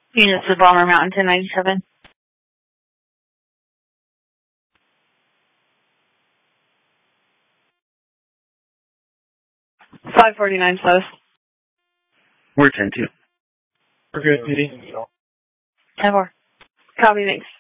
Units of Bomber Mountain 1097. 549 close. We're 10-2. We're good, PD. 10-4. Copy, thanks.